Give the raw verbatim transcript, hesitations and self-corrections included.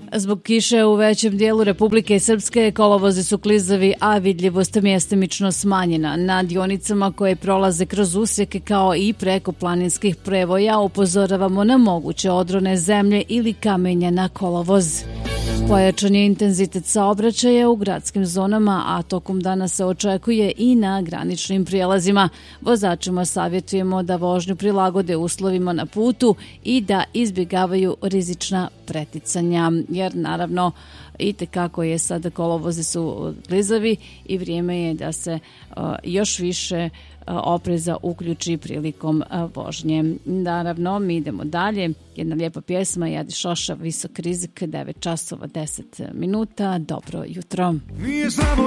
Zbog kiše u većem dijelu Republike Srpske kolovozi su klizavi, a vidljivost mjestimično smanjena. Na dionicama koje prolaze kroz usjeke kao i preko planinskih prevoja upozoravamo na moguće odrone zemlje ili kamenja na kolovoz. Pojačan je intenzitet saobraćaja u gradskim zonama, a tokom dana se očekuje i na graničnim prijelazima. Vozačima savjetujemo da vožnju prilagode uslovima na putu i da izbjegavaju rizična preticanja, jer naravno i tekako je sada kolovozi su klizavi i vrijeme je da se uh, još više uh, opreza uključi prilikom uh, vožnje. Naravno, mi idemo dalje. Jedna lijepa pjesma, Jadi Šoša, Visok rizik, devet časova deset minuta. Dobro jutro. Nije samo